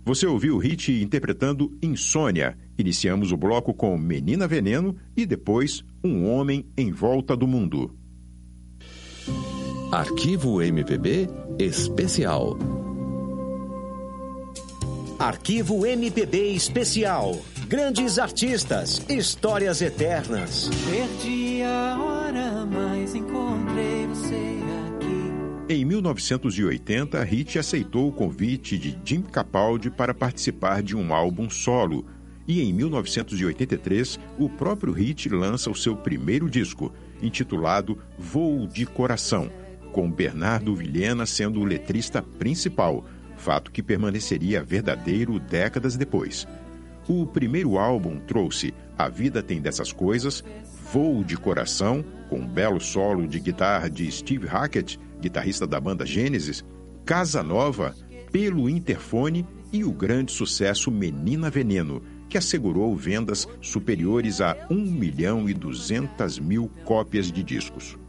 Você ouviu o Hit interpretando Insônia. Iniciamos o bloco com Menina Veneno e depois Um Homem em Volta do Mundo. Arquivo MPB Especial. Arquivo MPB Especial. Grandes artistas, histórias eternas. Perdi a hora, mas encontrei você aqui. Em 1980, Hit aceitou o convite de Jim Capaldi para participar de um álbum solo. E em 1983, o próprio Hit lança o seu primeiro disco, intitulado Voo de Coração, com Bernardo Vilhena sendo o letrista principal, fato que permaneceria verdadeiro décadas depois. O primeiro álbum trouxe A Vida Tem Dessas Coisas, Voo de Coração, com um belo solo de guitarra de Steve Hackett, guitarrista da banda Gênesis, Casa Nova, Pelo Interfone e o grande sucesso Menina Veneno, que assegurou vendas superiores a 1.200.000 cópias de discos.